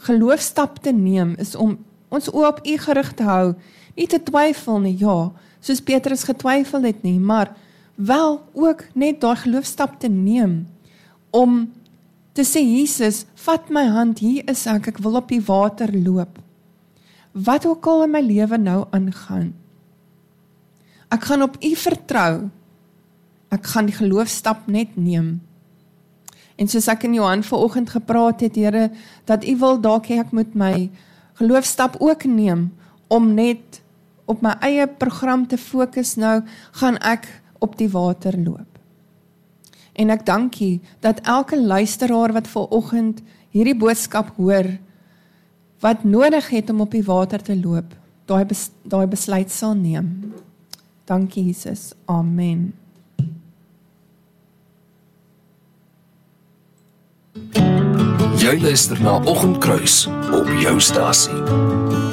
geloofstap te neem, is om ons oë op U gerig te hou, nie te twyfel nie, ja, soos Petrus getwyfel het nie, maar wel ook net daai geloofstap te neem, om te sê, Jesus, vat my hand, hier is ek wil op die water loop. Wat ook al in my lewe nou aangaan. Ek gaan op U vertrou. Ek gaan die geloofstap net neem. En soos ek in Johan vanoggend gepraat het, Here, dat U wil dalk hê ek moet my geloofstap ook neem, om net op my eie program te fokus nou, gaan ek op die water loop. En ek dank U, dat elke luisteraar wat vanoggend hierdie boodskap hoor, wat nodig het om op die water te loop, daai besluit sal neem. Dankie Jesus, amen. Jy luister na Oggendkruis op jou stasie.